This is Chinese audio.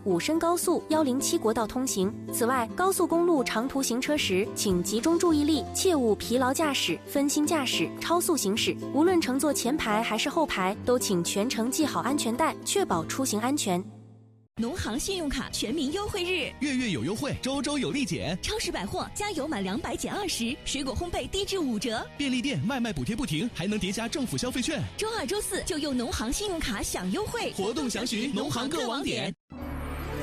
5深高速、107国道通行。此外，高速公路长途行车时，请集中注意力，切勿疲劳驾驶、分心驾驶、超速行驶。无论乘坐前排还是后排，都请全程系好安全带，确保出行安全。 农行信用卡全民优惠日， 月月有优惠，周周有立减。 超市百货加油满200减20，水果烘焙低至5折。 便利店外卖补贴不停，还能叠加政府消费券。 周2、周4就用农行信用卡享优惠， 活动详询农行各网点。